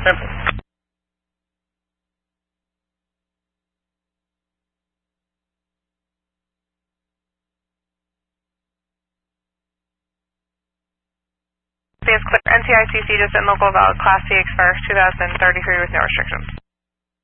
Simple. Clear. NCICC just in local valid Class C expires 2033 with no restrictions.